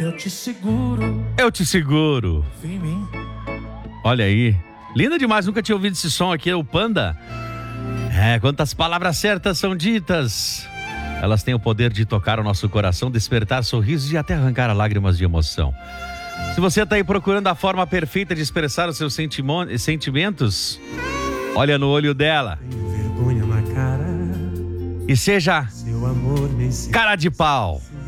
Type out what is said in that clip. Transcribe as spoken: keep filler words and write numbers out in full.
Eu te seguro. Eu te seguro. Confia em mim. Olha aí. Linda demais, nunca tinha ouvido esse som aqui, é o Panda. É, quantas palavras certas são ditas. Elas têm o poder de tocar o nosso coração, despertar sorrisos e até arrancar lágrimas de emoção. Se você está aí procurando a forma perfeita de expressar os seus sentimo- sentimentos, olha no olho dela. Tenho vergonha na cara. E seja Seu amor nem se cara de pau.